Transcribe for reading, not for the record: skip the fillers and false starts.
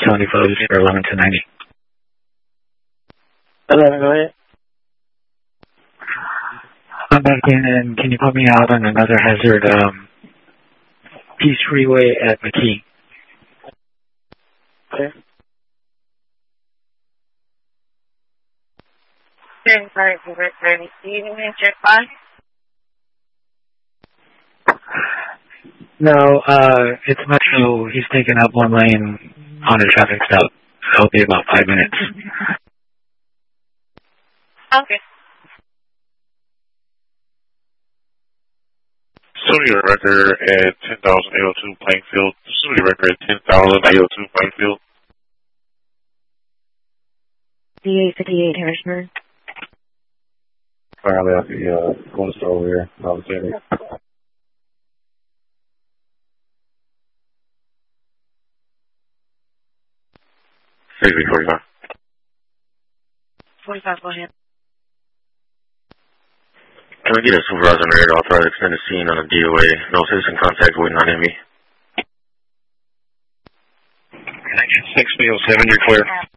70 for loose for 11 to 90. 11, go ahead. I'm back in, and can you put me out on another hazard, Peace Freeway at McKee? Okay. Sorry, ready. Evening, check 5. No, it's Metro. He's taking up one lane on a traffic stop. It'll be about 5 minutes. Okay. Sony record at 10,802 Plainfield. Sony record at 10,802 Plainfield. DA58 Harrisburg. Finally, I see one store over here. I'll say it. 45. 45, go ahead. Can I get a supervisor on air to authorize extended scene on a DOA? No citizen contact waiting on me. Connection 6B07, you're clear.